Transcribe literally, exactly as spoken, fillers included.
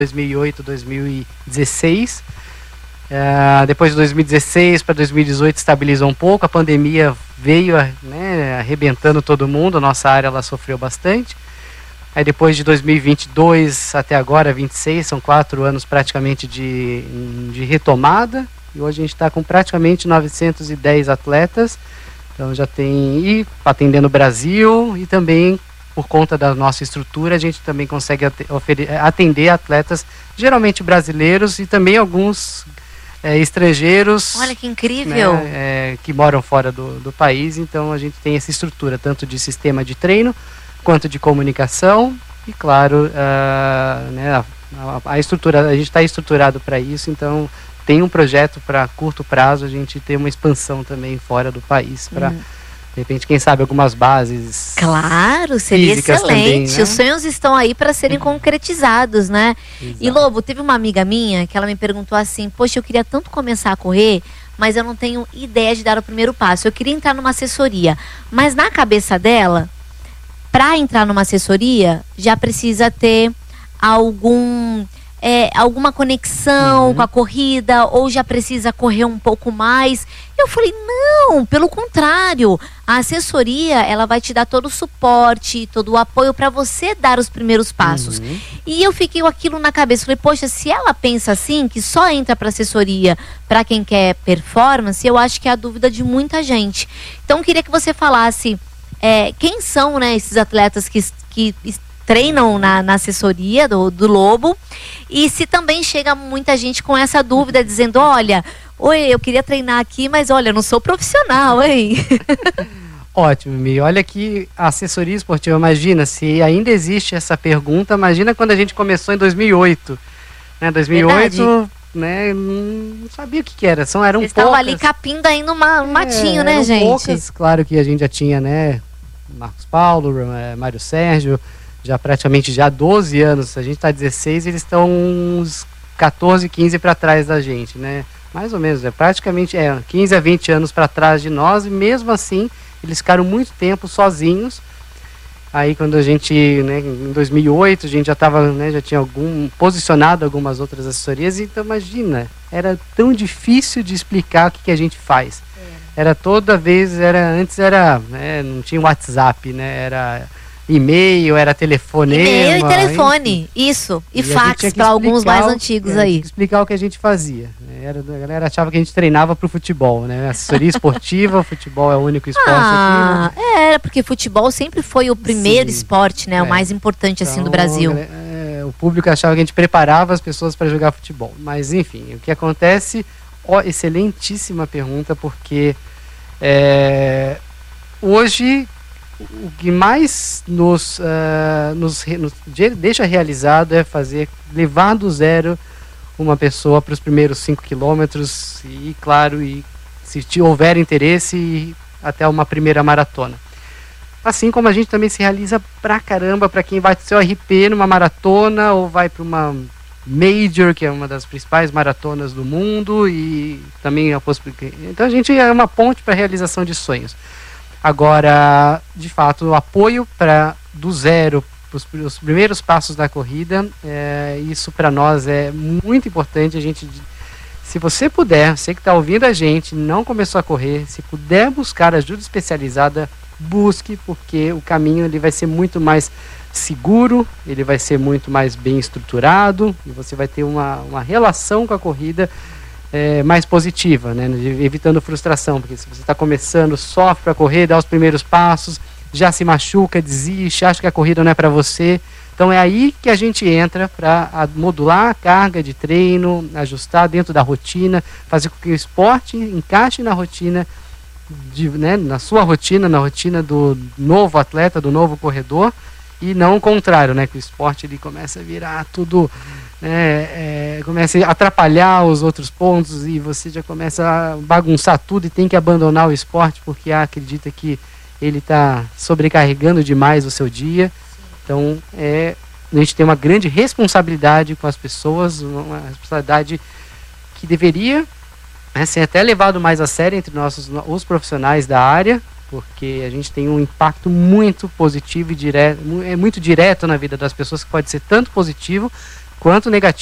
dois mil e oito, dois mil e dezesseis. Uh, depois de dois mil e dezesseis para dois mil e dezoito estabilizou um pouco, a pandemia veio, né, arrebentando todo mundo, a nossa área ela sofreu bastante. Aí depois de dois mil e vinte e dois até agora, vinte e seis, são quatro anos praticamente de, de retomada, e hoje a gente está com praticamente novecentos e dez atletas, então já tem, e atendendo o Brasil, e também por conta da nossa estrutura, a gente também consegue atender atletas geralmente brasileiros e também alguns É, estrangeiros. Olha que incrível, né, é, que moram fora do, do país. Então a gente tem essa estrutura tanto de sistema de treino quanto de comunicação e claro, uh, né, a, a estrutura, a gente está estruturado para isso, então tem um projeto para curto prazo, a gente tem uma expansão também fora do país para hum. de repente, quem sabe, algumas bases. Claro, seria excelente. Também, né? Os sonhos estão aí para serem concretizados, né? Exato. E Lobo, teve uma amiga minha que ela me perguntou assim: poxa, eu queria tanto começar a correr, mas eu não tenho ideia de dar o primeiro passo. Eu queria entrar numa assessoria, mas na cabeça dela, para entrar numa assessoria, já precisa ter algum... É, alguma conexão uhum. com a corrida, ou já precisa correr um pouco mais. Eu falei, não, pelo contrário, a assessoria, ela vai te dar todo o suporte, todo o apoio para você dar os primeiros passos. Uhum. E eu fiquei com aquilo na cabeça, falei, poxa, se ela pensa assim, que só entra para assessoria para quem quer performance, eu acho que é a dúvida de muita gente. Então, eu queria que você falasse é, quem são, né, esses atletas que, que treinam na, na assessoria do, do Lobo, e se também chega muita gente com essa dúvida, dizendo, olha, oi, eu queria treinar aqui, mas olha, eu não sou profissional, hein? Ótimo, Mi. Olha que a assessoria esportiva, imagina, se ainda existe essa pergunta, imagina quando a gente começou em dois mil e oito, né, dois mil e oito, verdade. Né, não sabia o que que era, são, eram Eles poucas. estavam ali capindo ainda uma, um é, matinho, né, gente? Poucas, claro que a gente já tinha, né, Marcos Paulo, Mário Sérgio, já praticamente já há doze anos, a gente está dezesseis, eles estão uns catorze, quinze para trás da gente, né? Mais ou menos, é praticamente é, quinze a vinte anos para trás de nós, e mesmo assim, eles ficaram muito tempo sozinhos. Aí quando a gente, né, em dois mil e oito, a gente já estava, né, já tinha algum, posicionado algumas outras assessorias, então imagina, era tão difícil de explicar o que, que a gente faz. É. Era toda vez, era, antes era, né, não tinha WhatsApp, né, era... e-mail, era telefonema. E-mail e telefone, enfim. Isso. E, e fax para alguns mais antigos é, aí. Explicar o que a gente fazia. Era, a galera achava que a gente treinava pro futebol, né? Assessoria esportiva, o futebol é o único esporte ah, aqui. Né? É, porque futebol sempre foi o primeiro Sim, esporte, né? É. O mais importante, então, assim, do Brasil. É, o público achava que a gente preparava as pessoas para jogar futebol. Mas, enfim, o que acontece... Ó, excelentíssima pergunta, porque é, hoje... o que mais nos, uh, nos, nos deixa realizado é fazer, levar do zero uma pessoa para os primeiros cinco quilômetros e, claro, e, se houver interesse, ir até uma primeira maratona. Assim como a gente também se realiza pra caramba para quem vai ter seu R P numa maratona ou vai para uma Major, que é uma das principais maratonas do mundo, e também a possibilidade. Então a gente é uma ponte para a realização de sonhos. Agora, de fato, o apoio para do zero, os, os primeiros passos da corrida, é, isso para nós é muito importante. A gente, se você puder, você que está ouvindo a gente, não começou a correr, se puder buscar ajuda especializada, busque, porque o caminho ele vai ser muito mais seguro, ele vai ser muito mais bem estruturado, e você vai ter uma, uma relação com a corrida É, mais positiva, né? Evitando frustração, porque se você está começando, sofre para correr, dá os primeiros passos, já se machuca, desiste, acha que a corrida não é para você. Então é aí que a gente entra para modular a carga de treino, ajustar dentro da rotina, fazer com que o esporte encaixe na rotina, de, né, na sua rotina, na rotina do novo atleta, do novo corredor, e não o contrário, né? Que o esporte ele começa a virar tudo... É, é, começa a atrapalhar os outros pontos e você já começa a bagunçar tudo e tem que abandonar o esporte porque ah, acredita que ele está sobrecarregando demais o seu dia. Então é, a gente tem uma grande responsabilidade com as pessoas, uma responsabilidade que deveria, né, ser até levado mais a sério entre nossos, os profissionais da área, porque a gente tem um impacto muito positivo e direto, é muito direto na vida das pessoas, que pode ser tanto positivo quanto negativo